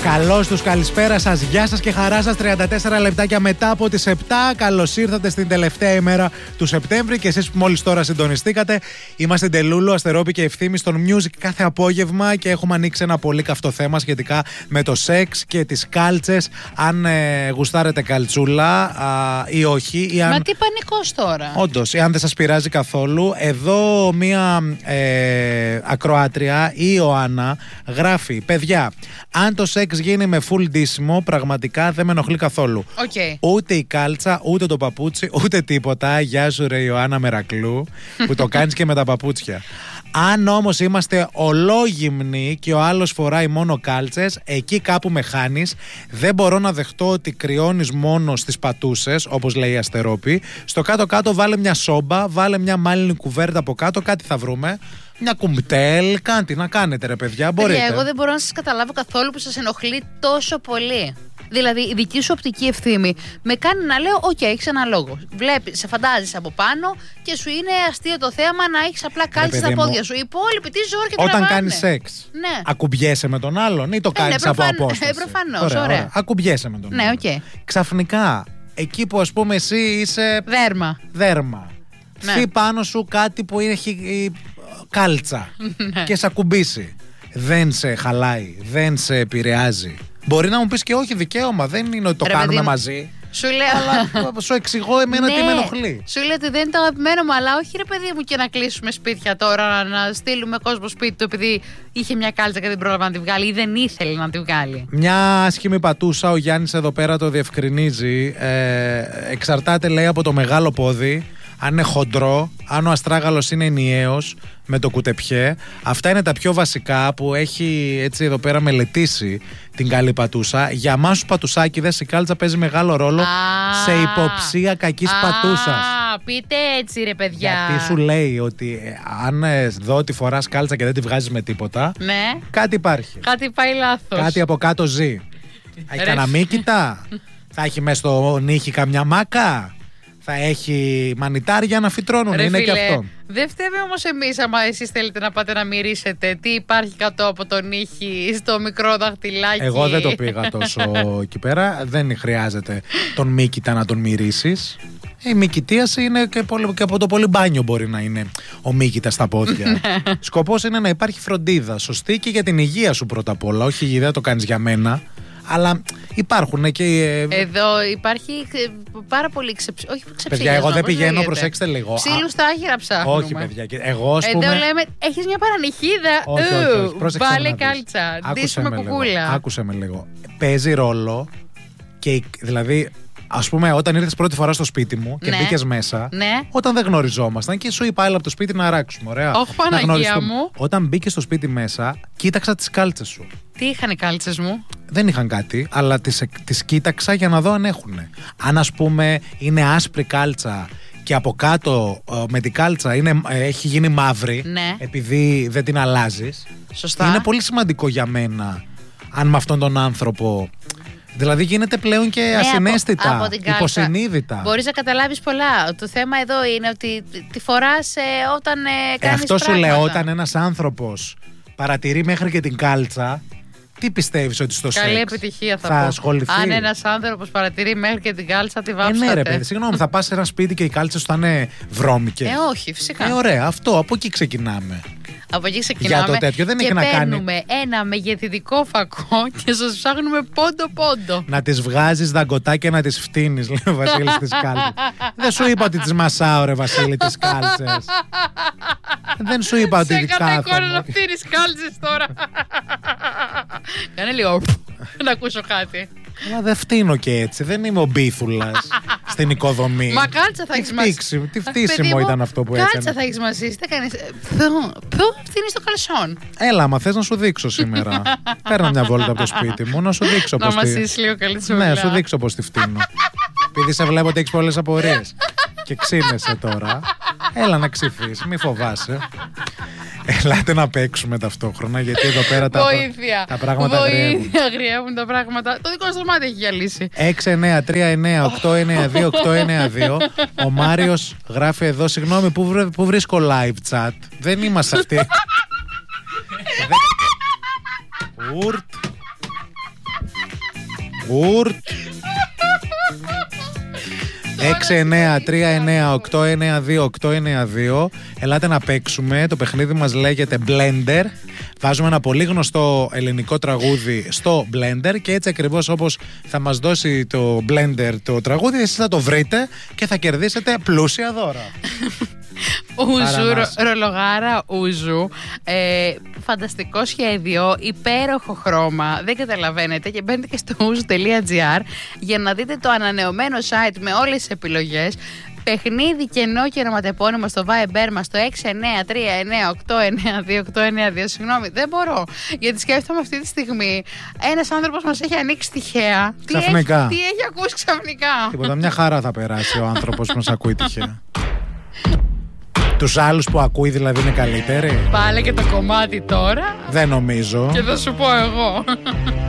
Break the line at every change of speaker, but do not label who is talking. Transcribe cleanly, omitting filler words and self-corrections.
Καλώς τους, καλησπέρα σας, γεια σας και χαρά σας. 34 λεπτάκια μετά από τις 7. Καλώς ήρθατε στην τελευταία ημέρα του Σεπτέμβρη και εσείς που μόλις τώρα συντονιστήκατε. Είμαστε Ντελούλου, Αστερόπη και Ευθύμη στον Music κάθε απόγευμα και έχουμε ανοίξει ένα πολύ καυτό θέμα σχετικά με το σεξ και τις κάλτσες. Αν γουστάρετε καλτσούλα ή όχι. Ή αν...
Μα τι πανικός τώρα.
Όντως, ή αν δεν σας πειράζει καθόλου. Εδώ μία ακροάτρια, η Ιωάννα, γράφει: παιδιά, αν το σεξ γίνει με full ντύσιμο, πραγματικά δεν με ενοχλεί καθόλου.
Okay.
Ούτε η κάλτσα, ούτε το παπούτσι, ούτε τίποτα. Γεια σου ρε Ιωάννα Μερακλού, που το κάνεις και με τα παπούτσια. Αν όμως είμαστε ολόγυμνοι και ο άλλος φοράει μόνο κάλτσες, εκεί κάπου με χάνεις. Δεν μπορώ να δεχτώ ότι κρυώνεις μόνο στις πατούσες, όπως λέει η Αστερόπη. Στο κάτω-κάτω βάλε μια σόμπα, βάλε μια μάλινη κουβέρτα από κάτω, κάτι θα βρούμε. Μια κουμπτέλ, κάτι να κάνετε ρε παιδιά, μπορείτε.
Εγώ δεν μπορώ να σας καταλάβω καθόλου που σας ενοχλεί τόσο πολύ. Δηλαδή η δική σου οπτική ευθύνη με κάνει να λέω: οκ, έχεις ένα λόγο. Βλέπεις, σε φαντάζεις από πάνω και σου είναι αστείο το θέαμα να έχεις απλά κάλτσες στα πόδια σου. Οι υπόλοιποι τι ζόρ και τραβάνε.
Όταν κάνεις σεξ,
ναι.
Ακουμπιέσαι με τον άλλον ή το κάνεις από απόσταση?
Προφανώς, ωραία.
Ακουμπιέσαι με τον άλλον.
Ναι,
Ξαφνικά, εκεί που ας πούμε εσύ είσαι δέρμα.
Ναι.
Φύ πάνω σου κάτι που έχει κάλτσα και σε ακουμπήσει. Δεν σε χαλάει, δεν σε επηρεάζει? Μπορεί να μου πεις και όχι, δικαίωμα, δεν είναι ότι το κάνουμε μαζί.
Σου λέω.
Αλλά σου εξηγώ εμένα τι με ενοχλεί.
Σου λέω ότι δεν είναι το αγαπημένο μου, αλλά όχι ρε παιδί μου και να κλείσουμε σπίτια τώρα, να στείλουμε κόσμο σπίτι του επειδή είχε μια κάλτσα και δεν πρόλαβε να τη βγάλει ή δεν ήθελε να τη βγάλει.
Μια άσχημη πατούσα, ο Γιάννης εδώ πέρα το διευκρινίζει. Εξαρτάται, λέει, από το μεγάλο πόδι. Αν είναι χοντρό, αν ο αστράγαλος είναι ενιαίος με το κουτεπιέ. Αυτά είναι τα πιο βασικά που έχει έτσι εδώ πέρα μελετήσει την καλή πατούσα. Για μας τους πατουσάκηδες η κάλτσα παίζει μεγάλο ρόλο σε υποψία κακής πατούσας.
Πείτε έτσι ρε παιδιά.
Γιατί σου λέει ότι αν δω ότι φοράς κάλτσα και δεν τη βγάζεις με τίποτα,
ναι,
κάτι υπάρχει.
Κάτι πάει λάθος.
Κάτι από κάτω ζει. Έχει κανένα μύκητα? Θα έχει μέσα στο νύχι καμιά μάκα? Θα έχει μανιτάρια να φυτρώνουν?
Ρε
είναι
φίλε,
και αυτό.
δεν φταίμε όμως εμείς άμα εσείς θέλετε να πάτε να μυρίσετε τι υπάρχει κάτω από τον ήχη στο μικρό δαχτυλάκι.
Εγώ δεν το πήγα τόσο εκεί πέρα. Δεν χρειάζεται τον μύκητα να τον μυρίσεις. Η μυκητίαση είναι και από το πολύ μπάνιο μπορεί να είναι ο μύκητας στα πόδια. Σκοπός είναι να υπάρχει φροντίδα σωστή και για την υγεία σου πρώτα απ' όλα. Όχι, δεν το κάνεις για μένα. Αλλά υπάρχουν και.
Εδώ υπάρχει πάρα πολύ όχι ξεψυγιασμό.
Παιδιά, εγώ δεν πηγαίνω, προσέξτε λίγο.
Ψήλου στα άχυρα ψάχνουμε.
Όχι, παιδιά. Εγώ, ας πούμε...
Εδώ λέμε, έχεις μια παρανυχίδα.
Όχι.
Βάλε κάλτσα. Ντύσουμε κουκούλα.
Άκουσε με λίγο. Παίζει ρόλο και δηλαδή. Ας πούμε, όταν ήρθες πρώτη φορά στο σπίτι μου και μπήκες μέσα, όταν δεν γνωριζόμασταν και σου είπα έλα από το σπίτι να αράξουμε, ωραία.
Όχι, Παναγία μου.
Όταν μπήκες στο σπίτι μέσα, κοίταξα τις κάλτσες σου.
Τι είχαν οι κάλτσες μου?
Δεν είχαν κάτι, αλλά τις κοίταξα για να δω αν έχουνε. Αν ας πούμε είναι άσπρη κάλτσα και από κάτω με την κάλτσα έχει γίνει μαύρη, επειδή δεν την αλλάζεις.
Σωστά.
Είναι πολύ σημαντικό για μένα αν με αυτόν τον άνθρωπο. Δηλαδή γίνεται πλέον και ασυναίσθητα, υποσυνείδητα.
Μπορείς να καταλάβεις πολλά. Το θέμα εδώ είναι ότι τη φοράς όταν κάνεις
αυτό
πράγματα.
σου λέω, όταν ένας άνθρωπος παρατηρεί μέχρι και την κάλτσα, τι πιστεύεις ότι στο
καλή
σεξ
επιτυχία θα
ασχοληθεί?
Αν ένας άνθρωπος παρατηρεί μέχρι και την κάλτσα, τη βάψατε.
Ναι ρε παιδί, συγγνώμη, θα πας σε ένα σπίτι και οι κάλτσες θα είναι βρώμικες?
Όχι, φυσικά.
Ωραία, αυτό, από εκεί ξεκινάμε.
Από εκεί ξεκινάμε.
Για το τέτοιο δεν έχει να κάνει.
Παίρνουμε ένα μεγεθυντικό φακό και σας ψάχνουμε πόντο-πόντο.
Να τις βγάζεις δαγκωτά και να τις φτύνεις, λέει ο Βασίλης τις κάλτσες. Δεν σου είπα ότι τις μασάω ρε Βασίλη τις κάλτσες. Δεν σου είπα ότι τις κάθομαι. Σε
κατακόρω να φτύνεις κάλτσες τώρα. Κάνε λίγο να ακούσω κάτι.
Αλλά δεν φτύνω και έτσι. Δεν είμαι ο Μπίθουλας στην οικοδομή.
Μα κάλτσα θα έχεις μαζί.
Τι φτύσιμο ήταν αυτό που έκανε.
Κάλτσα θα έχεις μαζί. Τι κάνεις? Πού φτύνεις το καλσόν?
Έλα, άμα θες να σου δείξω σήμερα. Παίρνα μια βόλτα από το σπίτι μου να σου δείξω πώς.
Να μασίσεις λίγο καλή τσουλά.
Ναι, σου δείξω πώς τη φτύνω. Επειδή σε βλέπω ότι έχεις πολλές απορίες και ξύνεσαι τώρα. Έλα να ξυφείς, μη φοβάσαι. Ελάτε να παίξουμε ταυτόχρονα, γιατί εδώ πέρα τα πράγματα αγριεύουν.
Αγριεύουν τα πράγματα. Το δικό σας μάτι έχει γυαλίσει.
69398992892. Ο Μάριος γράφει εδώ, συγγνώμη, πού βρίσκω live chat? Δεν είμαστε αυτοί. Ουρτ. Γουρτ. 6939892. Ελάτε να παίξουμε. Το παιχνίδι μας λέγεται Blender. Βάζουμε ένα πολύ γνωστό ελληνικό τραγούδι στο Blender και έτσι ακριβώς όπως θα μας δώσει το Blender το τραγούδι, εσείς θα το βρείτε και θα κερδίσετε πλούσια δώρα.
Ούζου, ρολογάρα ούζου. Φανταστικό σχέδιο, υπέροχο χρώμα. Δεν καταλαβαίνετε και μπαίνετε και στο ouzo.gr για να δείτε το ανανεωμένο site με όλες τις επιλογές. Παιχνίδι κενό και ονοματεπώνυμο στο Viber μας στο 6939892. Συγγνώμη, δεν μπορώ. Γιατί σκέφτομαι αυτή τη στιγμή ένας άνθρωπος μας έχει ανοίξει τυχαία.
Ξαφνικά.
Τι έχει ακούσει ξαφνικά.
Τίποτα, μια χαρά θα περάσει ο άνθρωπος που μας ακούει τυχαία. Τους άλλους που ακούει δηλαδή είναι καλύτεροι.
Πάλε και το κομμάτι τώρα.
Δεν νομίζω.
Και θα σου πω εγώ.